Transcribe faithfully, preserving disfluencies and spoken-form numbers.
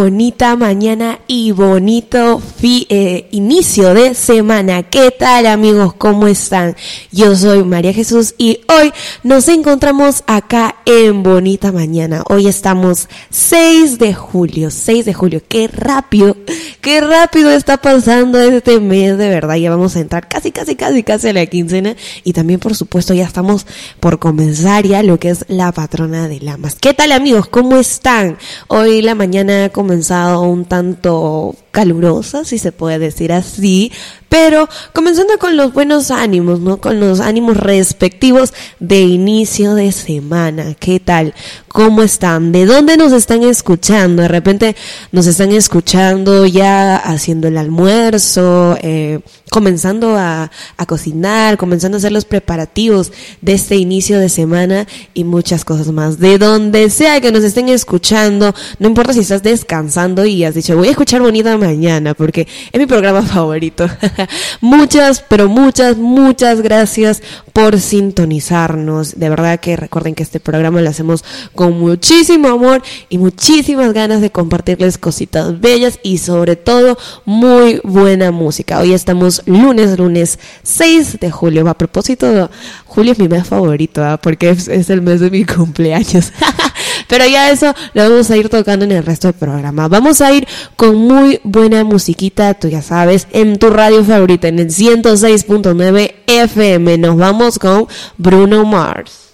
Bonita mañana y bonito fi- eh, inicio de semana. ¿Qué tal, amigos? ¿Cómo están? Yo soy María Jesús y hoy nos encontramos acá en Bonita Mañana. Hoy estamos seis de julio, seis de julio. Qué rápido, qué rápido está pasando este mes, de verdad. Ya vamos a entrar casi, casi, casi, casi a la quincena y también, por supuesto, ya estamos por comenzar ya lo que es la patrona de Lamas. ¿Qué tal, amigos? ¿Cómo están? Hoy la mañana comenzado un tanto calurosa, si se puede decir así, pero comenzando con los buenos ánimos, ¿no? Con los ánimos respectivos de inicio de semana. ¿Qué tal? ¿Cómo están? ¿De dónde nos están escuchando? De repente nos están escuchando ya haciendo el almuerzo, eh, comenzando a, a cocinar, comenzando a hacer los preparativos de este inicio de semana y muchas cosas más. De donde sea que nos estén escuchando, no importa si estás descansando y has dicho, voy a escuchar Bonita Mañana porque es mi programa favorito. Muchas, pero muchas, muchas gracias por sintonizarnos. De verdad que recuerden que este programa lo hacemos con muchísimo amor y muchísimas ganas de compartirles cositas bellas y sobre todo muy buena música. Hoy estamos lunes, lunes seis de julio. A propósito, julio es mi mes favorito, ¿eh? Porque es, es el mes de mi cumpleaños. Pero ya eso lo vamos a ir tocando en el resto del programa. Vamos a ir con muy buena musiquita, tú ya sabes, en tu radio favorita, en el ciento seis punto nueve F M. Nos vamos con Bruno Mars.